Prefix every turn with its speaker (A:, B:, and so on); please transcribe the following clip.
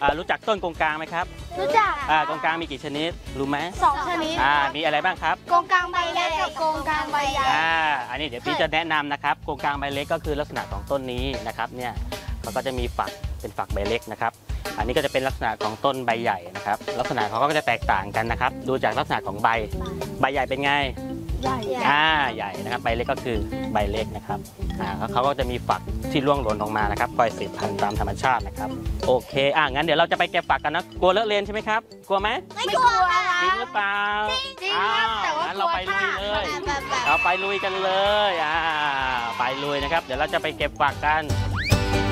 A: รู้จักต้นกงกลางไหมครับ
B: รู้จัก
A: กงกลางมีกี่ชนิดรู้ไหม
B: 2 ชนิด
A: มีอะไรบ้างครับ
B: กงกลางใบเล็กกับกงกลางใบใหญ่
A: อันนี้เดี๋ยวพี่จะแนะนำนะครับกงกลางใบเล็กก็คือลักษณะของต้นนี้นะครับเนี่ยเขาก็จะมีฝักเป็นฝักใบเล็กนะครับอันนี้ก็จะเป็นลักษณะของต้นใบใหญ่นะครับลักษณะเขาก็จะแตกต่างกันนะครับดูจากลักษณะของใบใหญ่เป็นไง
B: ใหญ่
A: ใหญ่นะครับใบเล็กก็คือใบเล็กนะครับเขาก็จะมีฝักที่ร่วงหล่นออกมานะครับปล่อยสืบพันธุ์ตามธรรมชาตินะครับโอเคงั้นเดี๋ยวเราจะไปเก็บฝักกันนะกลัวเลอะเลือนใช่ไหมครับกลัวไหม
B: ไม่กลัว
A: จริงหรือเปล่า
B: จริงครับแต่ว่า
A: งั้นเราไปลุยเลยเราไปลุยกันเลยไปลุยนะครับเดี๋ยวเราจะไปเก็บฝักกัน